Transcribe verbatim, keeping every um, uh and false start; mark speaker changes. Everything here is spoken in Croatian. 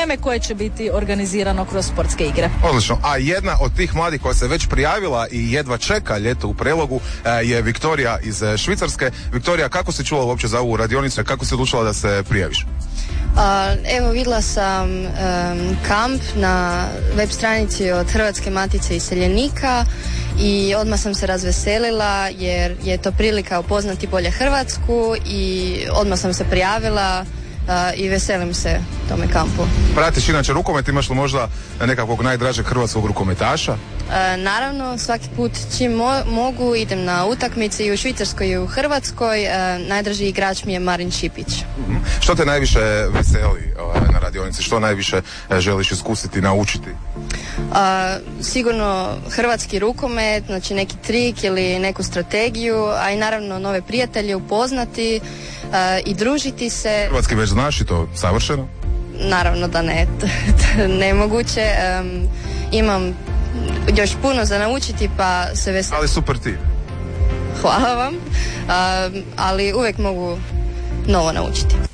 Speaker 1: vrijeme koje će biti organizirano kroz sportske igre.
Speaker 2: Odlično. A jedna od tih mladih koja se već prijavila i jedva čeka ljeto u Prelogu je Viktorija iz Švicarske. Viktorija, kako si čula uopće za ovu radionicu i kako si odlučila da se prijaviš?
Speaker 3: Uh, evo, vidjela sam um, kamp na web stranici od Hrvatske matice iseljenika i odmah sam se razveselila jer je to prilika upoznati bolje Hrvatsku i odmah sam se prijavila uh, i veselim se tome kampu.
Speaker 2: Pratiš inače rukomet, imaš li možda nekakvog najdražeg hrvatskog rukometaša?
Speaker 3: Uh, naravno, svaki put čim mo- mogu idem na utakmice i u Švicarskoj i u Hrvatskoj. Uh, najdraži igrač mi je Marin Šipić.
Speaker 2: Mm-hmm. Što te najviše veseli uh, na radionici? Što najviše uh, želiš iskusiti, naučiti?
Speaker 3: Uh, sigurno hrvatski rukomet, znači neki trik ili neku strategiju, a i naravno nove prijatelje upoznati uh, i družiti se.
Speaker 2: Hrvatski već znaš i to savršeno?
Speaker 3: Naravno da ne, nemoguće. Um, imam još puno za naučiti, pa se veselim.
Speaker 2: Ali super ti.
Speaker 3: Hvala vam, um, ali uvijek mogu novo naučiti.